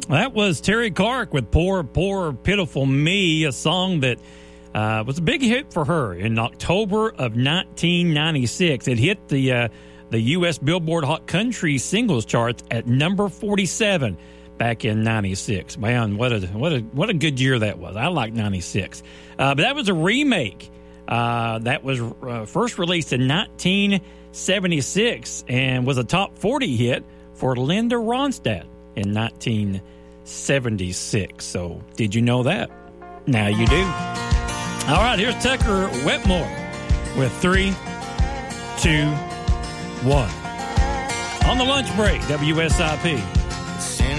That was Terry Clark with Poor, Poor, Pitiful Me, a song that was a big hit for her in October of 1996. It hit the U.S. Billboard Hot Country Singles charts at number 47 back in 96. Man, what a good year that was. I like 96. But that was a remake that was first released in 1976 and was a top 40 hit for Linda Ronstadt in 1976. So, did you know that? Now you do. All right, here's Tucker Wetmore with 3, 2, 1. On the lunch break, WSIP.